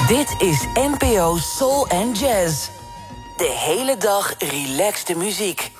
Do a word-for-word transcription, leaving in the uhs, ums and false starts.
Dit is N P O Soul and Jazz. De hele dag relaxte muziek.